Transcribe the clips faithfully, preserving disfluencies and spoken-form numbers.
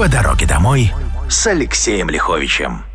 По дороге домой с Алексеем Лиховичем.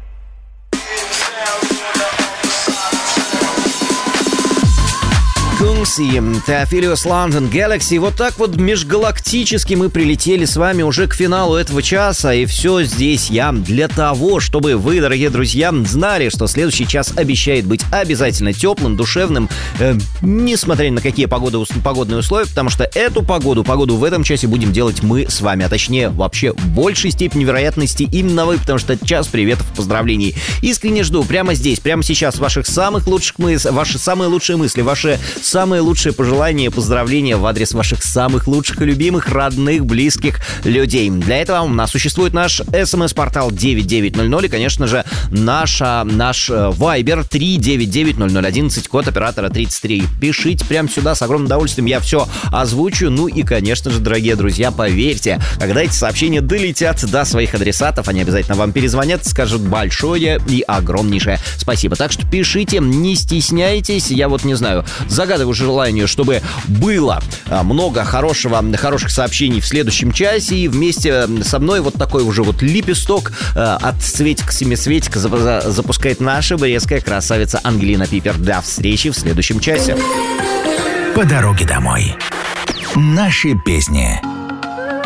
Kungs и Theophilus London Galaxy. Вот так вот межгалактически мы прилетели с вами уже к финалу этого часа. И все здесь я для того, чтобы вы, дорогие друзья, знали, что следующий час обещает быть обязательно теплым, душевным, э, несмотря на какие погоды, погодные условия, потому что эту погоду, погоду в этом часе будем делать мы с вами. А точнее, вообще, в большей степени вероятности именно вы, потому что это час приветов, поздравлений. Искренне жду прямо здесь, прямо сейчас ваших самых лучших мыслей, ваши самые лучшие мысли, ваши самые лучшие пожелания и поздравления в адрес ваших самых лучших и любимых, родных, близких людей. Для этого у нас существует наш смс-портал девять девять ноль ноль и, конечно же, наша, наш вайбер три девять девять ноль ноль одиннадцать, код оператора тридцать три. Пишите прямо сюда, с огромным удовольствием я все озвучу. Ну и, конечно же, дорогие друзья, поверьте, когда эти сообщения долетят до своих адресатов, они обязательно вам перезвонят, скажут большое и огромнейшее спасибо. Так что пишите, не стесняйтесь. Я вот не знаю, загадываю желанию, чтобы было много хорошего, хороших сообщений в следующем часе, и вместе со мной вот такой уже вот лепесток от цветика семицветика запускает наша брестская красавица Ангелина Пипер. До встречи в следующем часе. По дороге домой. Наши песни.